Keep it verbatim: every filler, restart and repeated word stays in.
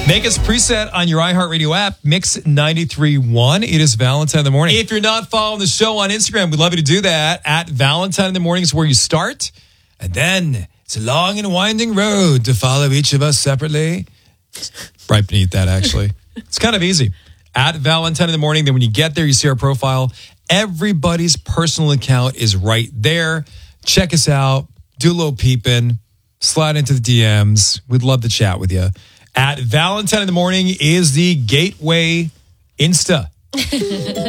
Make us preset on your iHeartRadio app, Mix ninety-three point one. It is Valentine in the Morning. If you're not following the show on Instagram, we'd love you to do that. At Valentine in the Morning is where you start. And then it's a long and winding road to follow each of us separately. Right beneath that, actually. It's kind of easy. At Valentine in the Morning. Then when you get there, you see our profile. Everybody's personal account is right there. Check us out. Do a little peeping. Slide into the D Ms. We'd love to chat with you. At Valentine in the Morning is the Gateway Insta.